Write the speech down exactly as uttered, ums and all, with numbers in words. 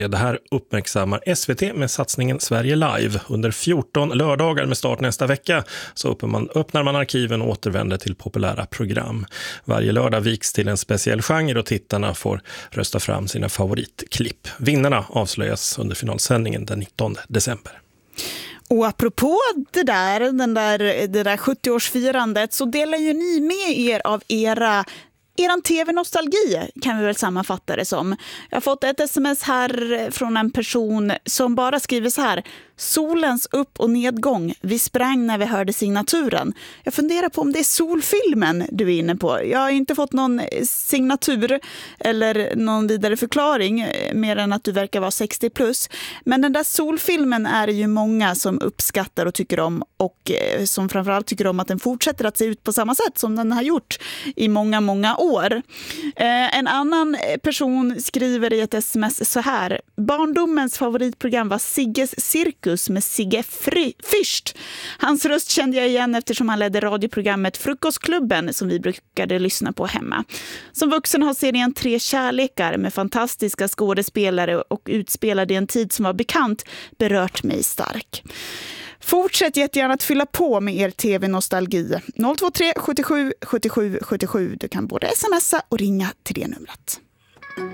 Det här uppmärksammar S V T med satsningen Sverige Live. Under fjorton lördagar med start nästa vecka så öppnar man, öppnar man arkiven och återvänder till populära program. Varje lördag viks till en speciell genre och tittarna får rösta fram sina favoritklipp. Vinnarna avslöjas under finalsändningen den nittonde december. Och apropå det där, den där, det där sjuttio-årsfirandet så delar ju ni med er av era Eran tv-nostalgi kan vi väl sammanfatta det som. Jag har fått ett sms här från en person som bara skriver så här: solens upp- och nedgång. Vi sprang när vi hörde signaturen. Jag funderar på om det är solfilmen du är inne på. Jag har inte fått någon signatur eller någon vidare förklaring mer än att du verkar vara sextio plus. Men den där solfilmen är det ju många som uppskattar och tycker om och som framförallt tycker om att den fortsätter att se ut på samma sätt som den har gjort i många, många år. Eh, en annan person skriver i ett sms så här: barndomens favoritprogram var Sigges cirkus med Sigge Fry- Fyrst. Hans röst kände jag igen eftersom han ledde radioprogrammet Frukostklubben som vi brukade lyssna på hemma. Som vuxen har serien Tre kärlekar med fantastiska skådespelare och utspelade i en tid som var bekant berört mig stark. Fortsätt jättegärna att fylla på med er tv-nostalgi. noll två tre sjuttiosju sjuttiosju sjuttiosju. Du kan både smsa och ringa till det numret.